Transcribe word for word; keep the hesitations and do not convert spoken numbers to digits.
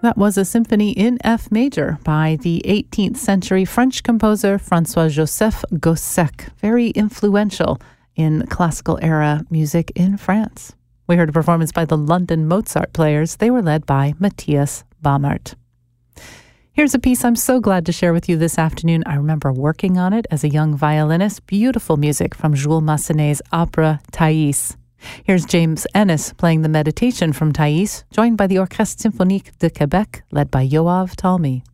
That was a symphony in F major by the eighteenth century French composer François-Joseph Gossec, very influential in classical era music in France. We heard a performance by the London Mozart Players. They were led by Matthias Bamert. Here's a piece I'm so glad to share with you this afternoon. I remember working on it as a young violinist. Beautiful music from Jules Massenet's opera Thaïs. Here's James Ennis playing the meditation from Thaïs, joined by the Orchestre Symphonique de Québec, led by Yoav Talmy.